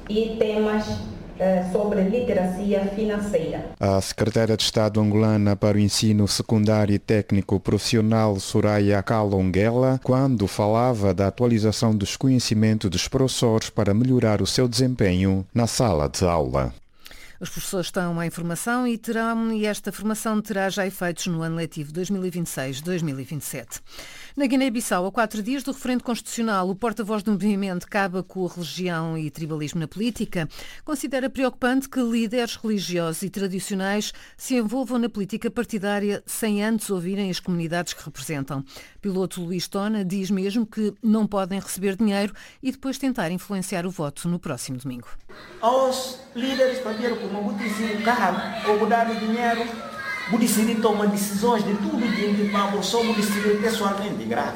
e temas sobre literacia financeira. A secretária de Estado angolana para o ensino secundário e técnico profissional, Soraya Kalonguela, quando falava da atualização dos conhecimentos dos professores para melhorar o seu desempenho na sala de aula. Os professores estão em formação e esta formação terá já efeitos no ano letivo 2026-2027. Na Guiné-Bissau, a 4 dias do referendo constitucional, o porta-voz do movimento Acaba com a Religião e Tribalismo na Política considera preocupante que líderes religiosos e tradicionais se envolvam na política partidária sem antes ouvirem as comunidades que representam. Piloto Luís Tona diz mesmo que não podem receber dinheiro e depois tentar influenciar o voto no próximo domingo. Aos líderes partidários como o decidir carro ou dar dinheiro, o decidir tomar decisões de tudo de que só o decidir pessoalmente é grave.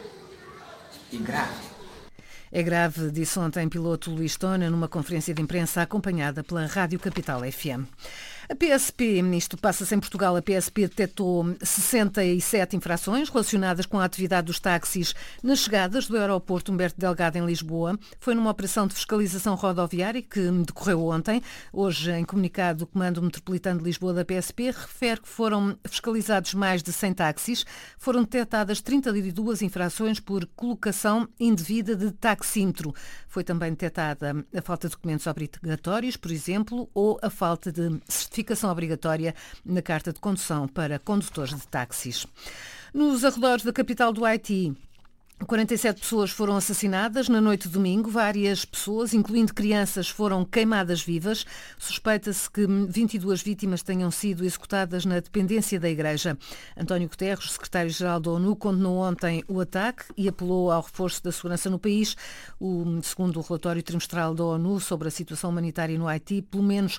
É grave. É grave, disse ontem piloto Luís Tona numa conferência de imprensa acompanhada pela Rádio Capital FM. A PSP, isto passa-se em Portugal, a PSP detectou 67 infrações relacionadas com a atividade dos táxis nas chegadas do aeroporto Humberto Delgado em Lisboa. Foi numa operação de fiscalização rodoviária que decorreu ontem. Hoje, em comunicado, o Comando Metropolitano de Lisboa da PSP refere que foram fiscalizados mais de 100 táxis. Foram detectadas 32 infrações por colocação indevida de taxímetro. Foi também detectada a falta de documentos obrigatórios, por exemplo, ou a falta de certificação obrigatória na carta de condução para condutores de táxis. Nos arredores da capital do Haiti, 47 pessoas foram assassinadas na noite de domingo. Várias pessoas, incluindo crianças, foram queimadas vivas. Suspeita-se que 22 vítimas tenham sido executadas na dependência da Igreja. António Guterres, secretário-geral da ONU, condenou ontem o ataque e apelou ao reforço da segurança no país. Segundo o relatório trimestral da ONU sobre a situação humanitária no Haiti, pelo menos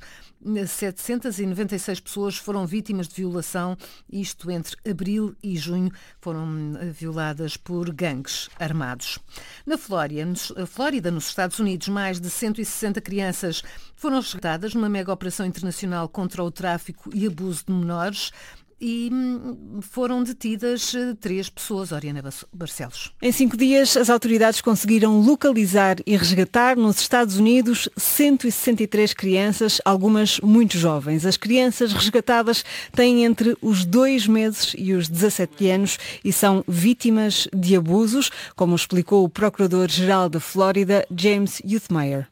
796 pessoas foram vítimas de violação. Isto entre abril e junho, foram violadas por gangues armados. Na Flórida, nos Estados Unidos, mais de 160 crianças foram resgatadas numa mega operação internacional contra o tráfico e abuso de menores e foram detidas 3 pessoas. Oriana Barcelos. Em 5 dias, as autoridades conseguiram localizar e resgatar nos Estados Unidos 163 crianças, algumas muito jovens. As crianças resgatadas têm entre os 2 meses e os 17 anos e são vítimas de abusos, como explicou o Procurador-Geral da Flórida, James Youthmeyer.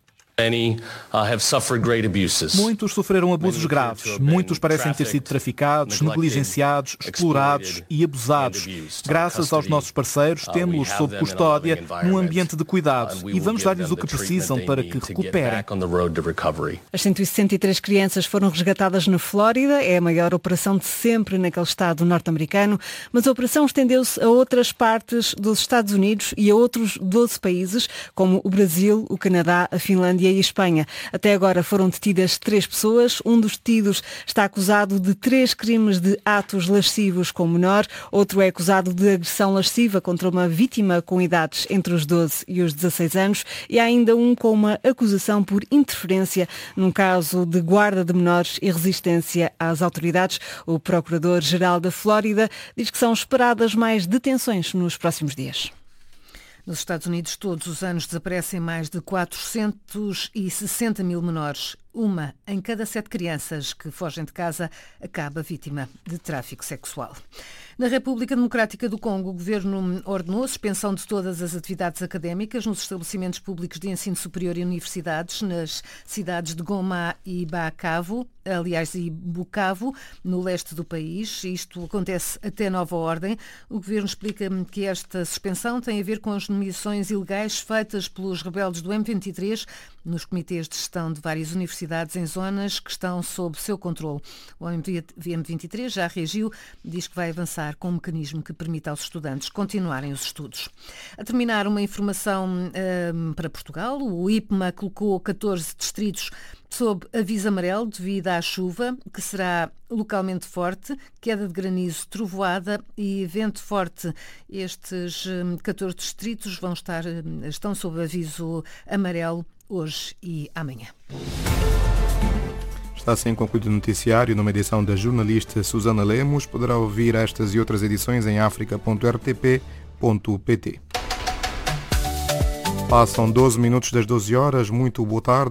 Muitos sofreram abusos graves. Muitos parecem ter sido traficados, negligenciados, explorados e abusados. Graças aos nossos parceiros, temos-los sob custódia num ambiente de cuidado e vamos dar-lhes o que precisam para que recuperem. As 163 crianças foram resgatadas na Flórida. É a maior operação de sempre naquele estado norte-americano, mas a operação estendeu-se a outras partes dos Estados Unidos e a outros 12 países, como o Brasil, o Canadá, a Finlândia e Espanha. Até agora foram detidas 3 pessoas. Um dos detidos está acusado de 3 crimes de atos lascivos com menor. Outro é acusado de agressão lasciva contra uma vítima com idades entre os 12 e os 16 anos. E há ainda um com uma acusação por interferência num caso de guarda de menores e resistência às autoridades. O Procurador-Geral da Flórida diz que são esperadas mais detenções nos próximos dias. Nos Estados Unidos, todos os anos desaparecem mais de 460 mil menores. Uma em cada 7 crianças que fogem de casa acaba vítima de tráfico sexual. Na República Democrática do Congo, o governo ordenou a suspensão de todas as atividades académicas nos estabelecimentos públicos de ensino superior e universidades nas cidades de Goma e Bukavu, no leste do país. Isto acontece até nova ordem. O governo explica que esta suspensão tem a ver com as nomeações ilegais feitas pelos rebeldes do M23 nos comitês de gestão de várias universidades em zonas que estão sob seu controle. O M23 já reagiu, diz que vai avançar com um mecanismo que permita aos estudantes continuarem os estudos. A terminar, uma informação para Portugal. O IPMA colocou 14 distritos sob aviso amarelo devido à chuva, que será localmente forte, queda de granizo, trovoada e vento forte. Estes 14 distritos estão sob aviso amarelo hoje e amanhã. Está assim concluído o noticiário numa edição da jornalista Susana Lemos. Poderá ouvir estas e outras edições em africa.rtp.pt. Passam 12 minutos das 12 horas. Muito boa tarde.